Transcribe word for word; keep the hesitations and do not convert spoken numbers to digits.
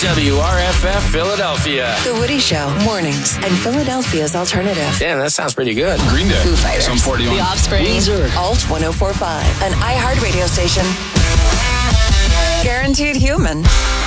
W R F F Philadelphia. The Woody Show, mornings, and Philadelphia's alternative. Damn, that sounds pretty good. Green Day. Foo Fighters. Some forty-one. The Offspring. Weezer. Alt ten forty-five. An iHeart radio station. Guaranteed human.